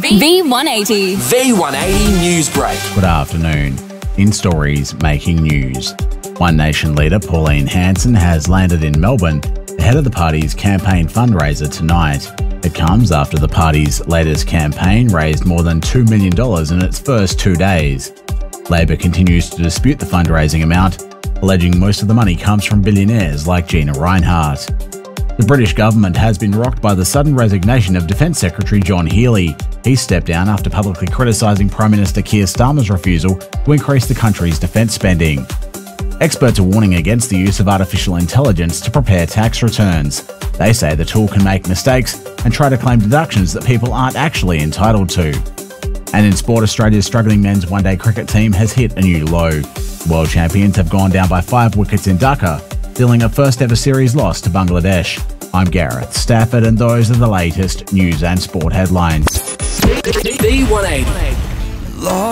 V180. V180 News Break. Good afternoon. In stories making news, One Nation leader Pauline Hanson has landed in Melbourne ahead of the party's campaign fundraiser tonight. It comes after the party's latest campaign raised more than $2 million in its first 2 days. Labor continues to dispute the fundraising amount, alleging most of the money comes from billionaires like Gina Rinehart. The British government has been rocked by the sudden resignation of Defence Secretary John Healey. He stepped down after publicly criticising Prime Minister Keir Starmer's refusal to increase the country's defence spending. Experts are warning against the use of artificial intelligence to prepare tax returns. They say the tool can make mistakes and try to claim deductions that people aren't actually entitled to. And in sport, Australia's struggling men's one-day cricket team has hit a new low. World champions have gone down by 5 wickets in Dhaka, dealing a first-ever series loss to Bangladesh. I'm Gareth Stafford, and those are the latest news and sport headlines. V180.